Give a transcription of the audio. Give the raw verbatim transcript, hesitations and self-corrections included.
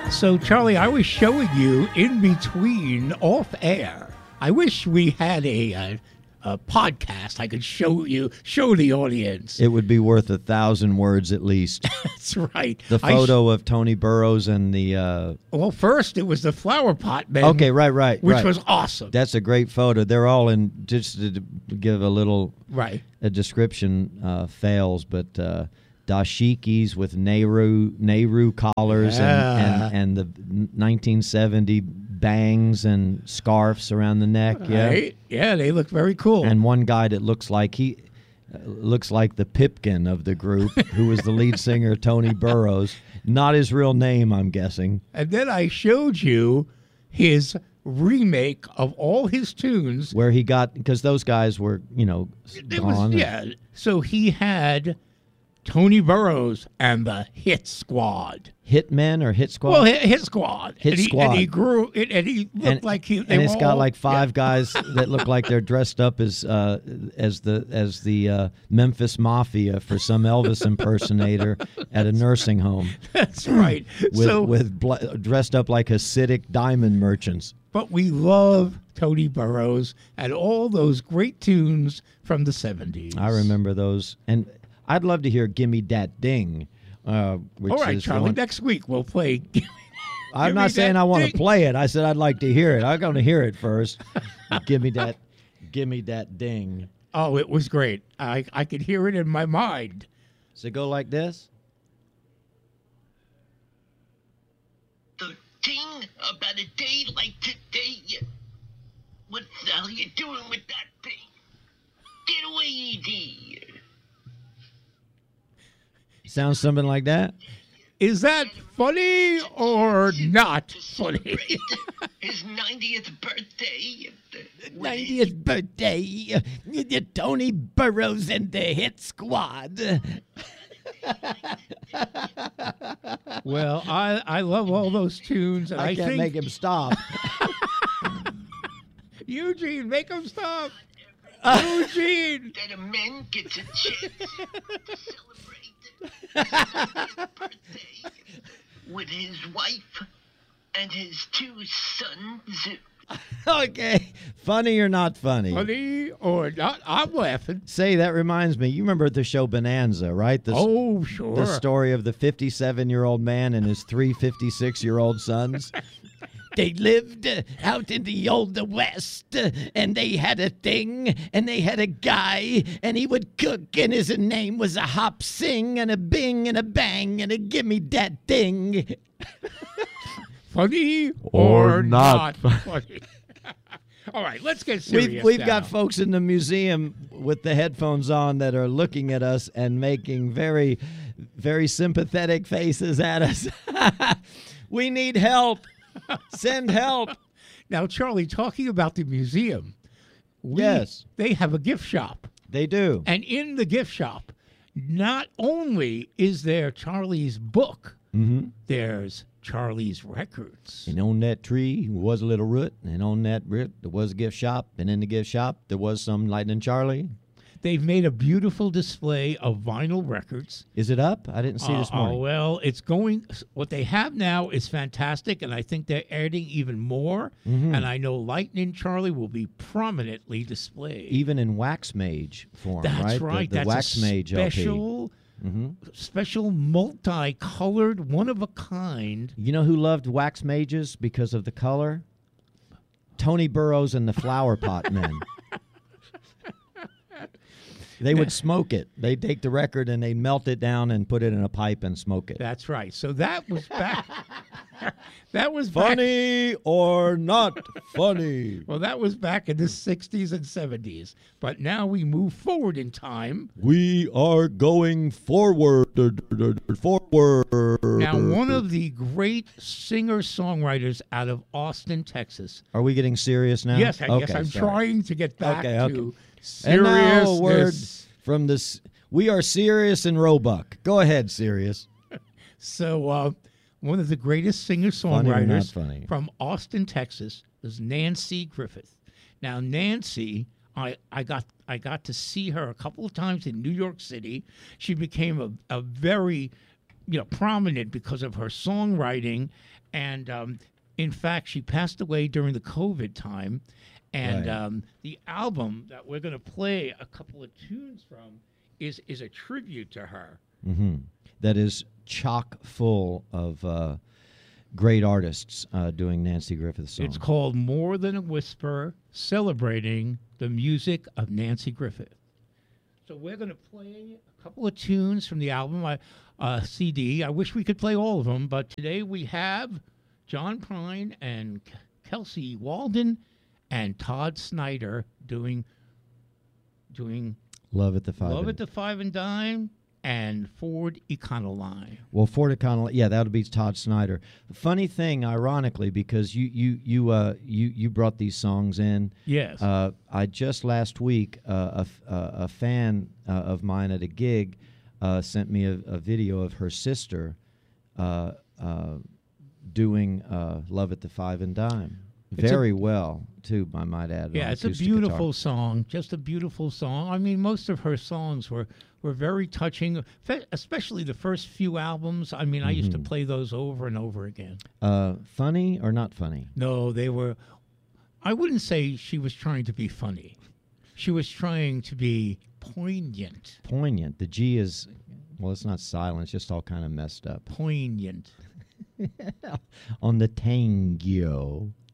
So, Charlie, I was showing you in between off air. I wish we had a, a, a podcast I could show you, show the audience. It would be worth a thousand words at least. That's right. The photo sh- of Tony Burrows and the... Uh... Well, first it was the flower pot men. Okay, right, right. Which right. was awesome. That's a great photo. They're all in, just to give a little right. a description, uh, fails, but... Uh, dashikis with Nehru Nehru collars yeah. and, and, and the nineteen seventy bangs and scarves around the neck. Yeah, right. Yeah, they look very cool. And one guy that looks like he uh, looks like the Pipkin of the group, who was the lead singer, Tony Burrows. Not his real name, I'm guessing. And then I showed you his remake of all his tunes, where he got, because those guys were, you know, it gone. Was, yeah. So he had Tony Burrows and the Hit Squad. Hitmen or Hit Squad? Well, Hit, hit Squad. Hit and he, Squad. And he grew, and he looked and, like he. They and were it's got all, like five yeah. guys that look like they're dressed up as uh, as the as the uh, Memphis Mafia for some Elvis impersonator at a nursing home. That's right. with so, with bl- dressed up like Hasidic diamond merchants. But we love Tony Burrows and all those great tunes from the seventies. I remember those. And I'd love to hear Gimme Dat Ding. Uh, which all right, is Charlie, one... next week we'll play. I'm not saying I want to play it. I said I'd like to hear it. I'm going to hear it first. Give me that, give me that ding. Oh, it was great. I, I could hear it in my mind. Does it go like this? The thing about a day like today. What the hell are you doing with that thing? Get away, E D. Sounds something like that. Is that funny or not funny? His ninetieth birthday. ninetieth birthday. Tony Burrows and the Hit Squad. Well, I, I love all those tunes. And I, I can't think... make him stop. Eugene, make him stop. Uh, Eugene. That a man gets a chance to celebrate his birthday with his wife and his two sons. Okay. Funny or not funny? Funny or not? I'm laughing. Say, that reminds me. You remember the show Bonanza, right? The, oh, sure. The story of the fifty-seven-year-old man and his three fifty-six-year-old sons. They lived uh, out in the old West, uh, and they had a thing, and they had a guy, and he would cook, and his name was a hop sing, and a bing, and a bang, and a gimme that thing. Funny or, or not, not funny? All right, let's get serious. We've, we've now. got folks in the museum with the headphones on that are looking at us and making very, very sympathetic faces at us. We need help. Send help. Now, Charlie, talking about the museum, we, yes, they have a gift shop. They do. And in the gift shop, not only is there Charlie's book, mm-hmm. there's Charlie's records. And on that tree was a little root, and on that root there was a gift shop, and in the gift shop there was some Lightning Charlie. They've made a beautiful display of vinyl records. Is it up? I didn't see uh, this morning. Oh, well, it's going, what they have now is fantastic, and I think they're adding even more. Mm-hmm. And I know Lightning Charlie will be prominently displayed. Even in Wax Mage form, That's right? right. The, the That's Wax a Mage special, L P. Mm-hmm. special multicolored, one-of-a-kind. You know who loved Wax Mages because of the color? Tony Burrows and the Flower Pot Men. They would smoke it. They'd take the record and they'd melt it down and put it in a pipe and smoke it. That's right. So that was back. that was funny back. or not funny. Well, that was back in the sixties and seventies. But now we move forward in time. We are going forward. Forward. Now, one of the great singer-songwriters out of Austin, Texas. Are we getting serious now? Yes, I okay, guess I'm sorry. trying to get back okay, okay. to And now a word seriousness. from this. We are Sirius and Roebuck. Go ahead, Sirius. So, uh, one of the greatest Funny or not singer-songwriters funny? from Austin, Texas, is Nancy Griffith. Now, Nancy, I, I got I got to see her a couple of times in New York City. She became a, a very you know, prominent because of her songwriting. And um, in fact, she passed away during the COVID time. And Right. um, the album that we're going to play a couple of tunes from is is a tribute to her. Hmm. That is chock full of uh, great artists uh, doing Nancy Griffith songs. It's called More Than a Whisper, celebrating the music of Nancy Griffith. So we're going to play a couple of tunes from the album, I- uh, C D. I wish we could play all of them, but today we have John Prine and K- Kelsey Walden and Todd Snyder doing doing Love at the Five. Love and- at the Five and Dime and Ford Econoline. Well, Ford Econoline, yeah, that would be Todd Snyder. Funny thing, ironically, because you you you uh you you brought these songs in. Yes. Uh, I just last week uh, a f- uh, a fan uh, of mine at a gig uh, sent me a, a video of her sister uh, uh, doing uh, "Love at the Five and Dime" It's a- very well too. I might add. Yeah, on it's a acoustic beautiful guitar. song, just a beautiful song. I mean, most of her songs were, were very touching, fe- especially the first few albums. I mean, I used to Mhm. play those over and over again. Uh, funny or not funny? No, they were, I wouldn't say she was trying to be funny. She was trying to be poignant. Poignant. The G is, well, it's not silent. It's just all kind of messed up. Poignant. On the tango.